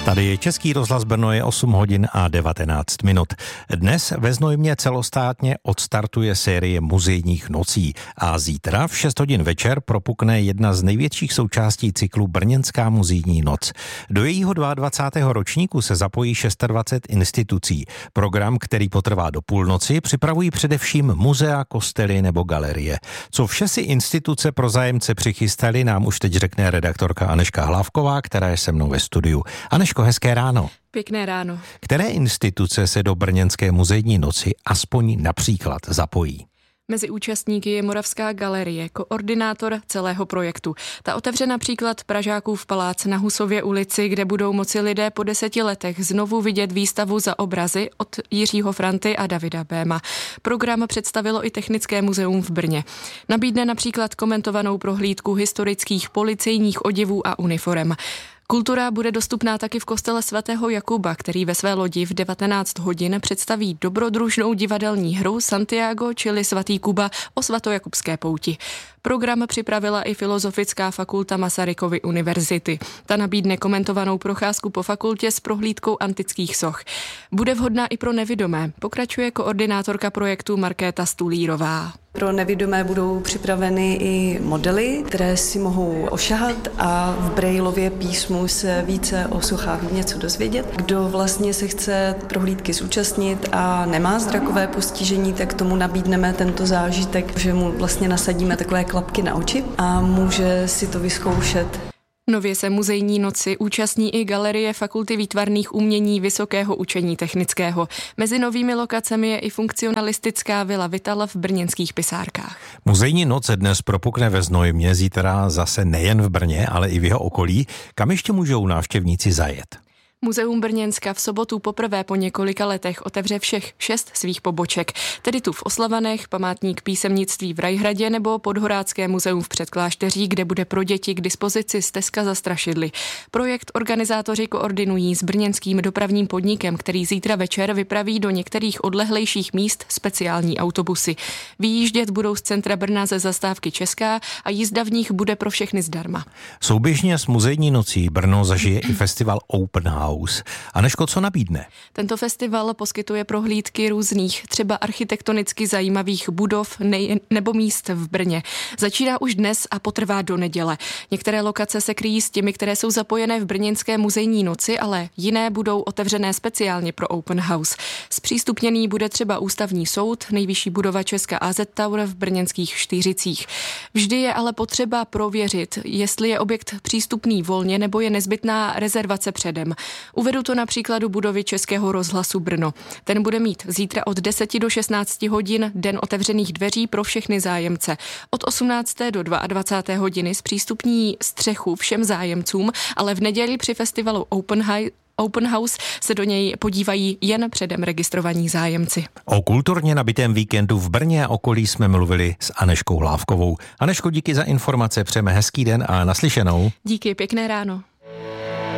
Tady je Český rozhlas Brno, je 8 hodin a 19 minut. Dnes ve Znojmě celostátně odstartuje série muzejních nocí a zítra v 6 hodin večer propukne jedna z největších součástí cyklu Brněnská muzejní noc. Do jejího 22. ročníku se zapojí 26 institucí. Program, který potrvá do půlnoci, připravují především muzea, kostely nebo galerie. Co vše si instituce pro zájemce přichystali, nám už teď řekne redaktorka Anežka Hlávková, která je se mnou ve studiu. Anežko, hezké ráno. Pěkné ráno. Které instituce se do Brněnské muzejní noci aspoň například zapojí? Mezi účastníky je Moravská galerie, koordinátor celého projektu. Ta otevře například Pražákův palác na Husově ulici, kde budou moci lidé po 10 letech znovu vidět výstavu Za obrazy od Jiřího Franty a Davida Béma. Program představilo i Technické muzeum v Brně. Nabídne například komentovanou prohlídku historických policejních oděvů a uniforem. Kultura bude dostupná taky v kostele svatého Jakuba, který ve své lodi v 19 hodin představí dobrodružnou divadelní hru Santiago, čili svatý Kuba o svatojakubské pouti. Program připravila i Filozofická fakulta Masarykovy univerzity. Ta nabídne komentovanou procházku po fakultě s prohlídkou antických soch. Bude vhodná i pro nevidomé, pokračuje koordinátorka projektu Markéta Stulírová. Pro nevidomé budou připraveny i modely, které si mohou ošahat a v Braillově písmu se více o sochách něco dozvědět. Kdo vlastně se chce prohlídky zúčastnit a nemá zrakové postižení, tak tomu nabídneme tento zážitek, že mu vlastně nasadíme takové klapky na oči a může si to vyzkoušet. Nově se muzejní noci účastní i galerie Fakulty výtvarných umění Vysokého učení technického. Mezi novými lokacemi je i funkcionalistická vila Vital v brněnských Pisárkách. Muzejní noc dnes propukne ve Znojmě, zítra zase nejen v Brně, ale i v jeho okolí. Kam ještě můžou návštěvníci zajet? Muzeum Brněnska v sobotu poprvé po několika letech otevře všech 6 svých poboček, tedy tu v Oslavanech, památník písemnictví v Rajhradě nebo Podhorácké muzeum v Předklášteří, kde bude pro děti k dispozici stezka za strašidly. Projekt organizátoři koordinují s brněnským dopravním podnikem, který zítra večer vypraví do některých odlehlejších míst speciální autobusy. Vyjíždět budou z centra Brna ze zastávky Česká a jízda v nich bude pro všechny zdarma. Souběžně s muzejní nocí Brno zažije i festival Open House. Anežko, co nabídne? Tento festival poskytuje prohlídky různých, třeba architektonicky zajímavých budov nebo míst v Brně. Začíná už dnes a potrvá do neděle. Některé lokace se kryjí s těmi, které jsou zapojené v brněnské muzejní noci, ale jiné budou otevřené speciálně pro Open House. Zpřístupněný bude třeba Ústavní soud, nejvyšší budova Česká AZ Tower v brněnských Štýřicích. Vždy je ale potřeba prověřit, jestli je objekt přístupný volně nebo je nezbytná rezervace předem. Uvedu to na příkladu budovy Českého rozhlasu Brno. Ten bude mít zítra od 10 do 16 hodin den otevřených dveří pro všechny zájemce. Od 18. do 22. hodiny zpřístupní střechu všem zájemcům, ale v neděli při festivalu Open House se do něj podívají jen předem registrovaní zájemci. O kulturně nabitém víkendu v Brně a okolí jsme mluvili s Anežkou Hlávkovou. Anežko, díky za informace, přejeme hezký den a naslyšenou. Díky, pěkné ráno.